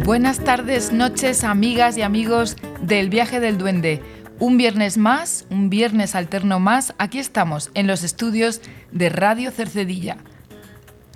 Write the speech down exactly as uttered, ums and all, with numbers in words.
Buenas tardes, noches, amigas y amigos del Viaje del Duende. Un viernes más, un viernes alterno más, aquí estamos en los estudios de Radio Cercedilla.